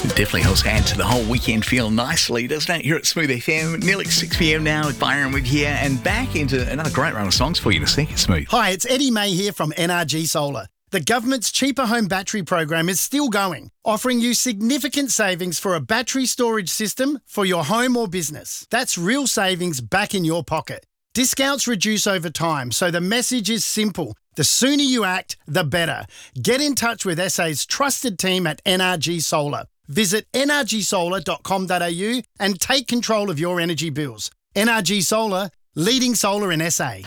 Definitely helps add to the whole weekend feel nicely, doesn't it? Here at Smooth FM, nearly 6 p.m. now with Byron with you, and back into another great run of songs for you to sing. It's Smooth. Hi, it's Eddie May here from NRG Solar. The government's cheaper home battery program is still going, offering you significant savings for a battery storage system for your home or business. That's real savings back in your pocket. Discounts reduce over time, so the message is simple. The sooner you act, the better. Get in touch with SA's trusted team at NRG Solar. Visit nrgsolar.com.au and take control of your energy bills. NRG Solar, leading solar in SA.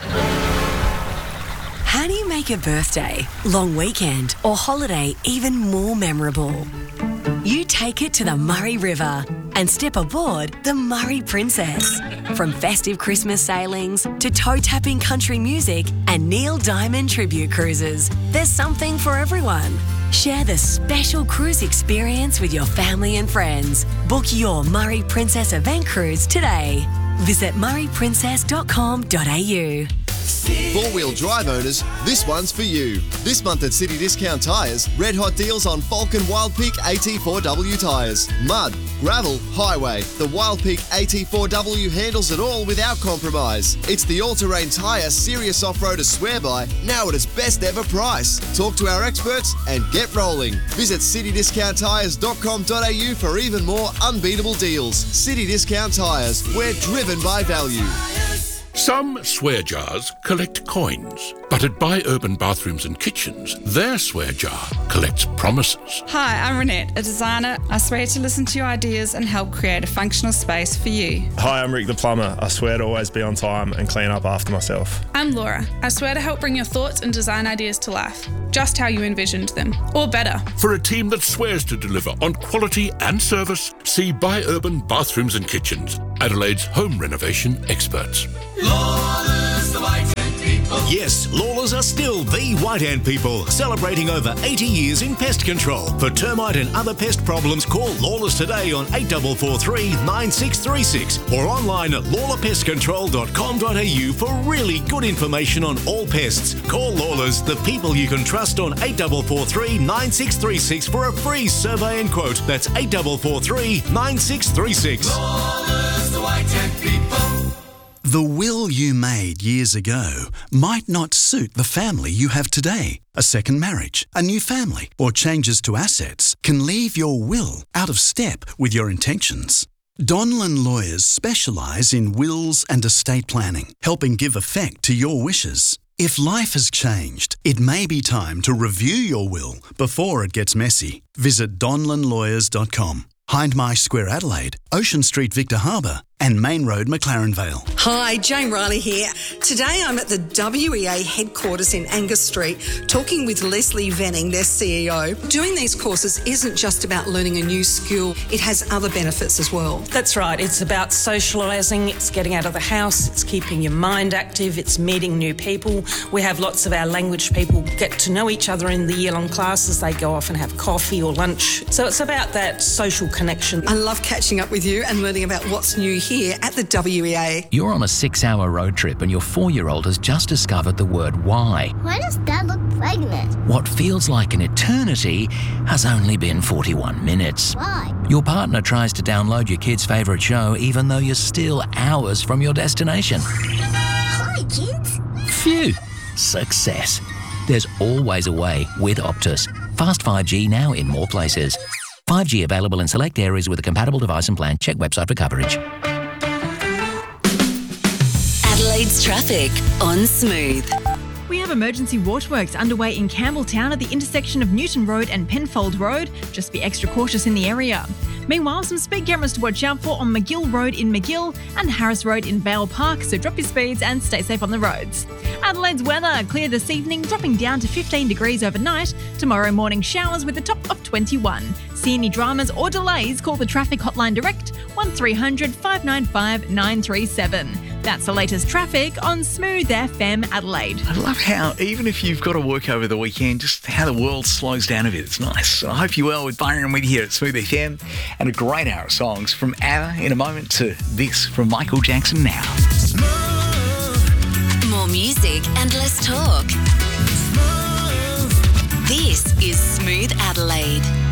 How do you make a birthday, long weekend or holiday even more memorable? You take it to the Murray River and step aboard the Murray Princess. From festive Christmas sailings to toe-tapping country music and Neil Diamond tribute cruises, there's something for everyone. Share the special cruise experience with your family and friends. Book your Murray Princess event cruise today. Visit murrayprincess.com.au. Four-wheel drive owners, this one's for you. This month at City Discount Tyres, red hot deals on Falcon Wildpeak AT4W tyres. Mud, gravel, highway. The Wildpeak AT4W handles it all without compromise. It's the all-terrain tyre serious off-roaders swear by, now at its best ever price. Talk to our experts and get rolling. Visit citydiscounttyres.com.au for even more unbeatable deals. City Discount Tyres, we're driven by value. Some swear jars collect coins, but at Buy Urban Bathrooms and Kitchens, their swear jar collects promises. Hi, I'm Renette, a designer. I swear to listen to your ideas and help create a functional space for you. Hi, I'm Rick the plumber. I swear to always be on time and clean up after myself. I'm Laura. I swear to help bring your thoughts and design ideas to life, just how you envisioned them, or better. For a team that swears to deliver on quality and service, see Buy Urban Bathrooms and Kitchens, Adelaide's home renovation experts. Lawlers, the White Ant People. Yes, Lawlers are still the White Ant People, celebrating over 80 years in pest control. For termite and other pest problems, call Lawlers today on 8443 9636 or online at lawlerpestcontrol.com.au for really good information on all pests. Call Lawlers, the people you can trust, on 8443 9636 for a free survey and quote. That's 8443 9636. Lawlers, the White Ant People. The will you made years ago might not suit the family you have today. A second marriage, a new family, or changes to assets can leave your will out of step with your intentions. Donlan Lawyers specialise in wills and estate planning, helping give effect to your wishes. If life has changed, it may be time to review your will before it gets messy. Visit donlanlawyers.com. Hindmarsh Square, Adelaide, Ocean Street, Victor Harbour, and Main Road, McLaren Vale. Hi, Jane Riley here. Today I'm at the WEA headquarters in Angus Street talking with Leslie Venning, their CEO. Doing these courses isn't just about learning a new skill, it has other benefits as well. That's right, it's about socialising, it's getting out of the house, it's keeping your mind active, it's meeting new people. We have lots of our language people get to know each other in the year-long classes. They go off and have coffee or lunch. So it's about that social connection. I love catching up with you and learning about what's new here at the WEA. You're on a 6-hour road trip and your 4-year-old has just discovered the word why. Why does Dad look pregnant? What feels like an eternity has only been 41 minutes. Why? Your partner tries to download your kid's favourite show even though you're still hours from your destination. Hi, kids. Phew. Success. There's always a way with Optus. Fast 5G now in more places. 5G available in select areas with a compatible device and plan. Check website for coverage. Adelaide's traffic on Smooth. We have emergency waterworks underway in Campbelltown at the intersection of Newton Road and Penfold Road. Just be extra cautious in the area. Meanwhile, some speed cameras to watch out for on McGill Road in McGill and Harris Road in Vale Park, so drop your speeds and stay safe on the roads. Adelaide's weather, clear this evening, dropping down to 15 degrees overnight. Tomorrow morning showers with a top of 21. See any dramas or delays, call the traffic hotline direct 1300 595 937. That's the latest traffic on Smooth FM Adelaide. I love how, even if you've got to work over the weekend, just how the world slows down a bit. It's nice. I hope you're well with Byron with you here at Smooth FM, and a great hour of songs from ABBA in a moment to this from Michael Jackson now. More music and less talk. This is Smooth Adelaide.